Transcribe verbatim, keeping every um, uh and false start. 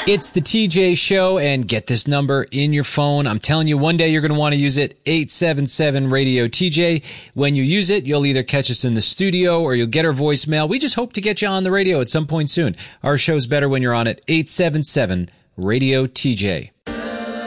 It's the T J Show, and get this number in your phone. I'm telling you, one day you're going to want to use it, eight seven seven radio T J. When you use it, you'll either catch us in the studio or you'll get our voicemail. We just hope to get you on the radio at some point soon. Our show's better when you're on it, eight seven seven radio T J.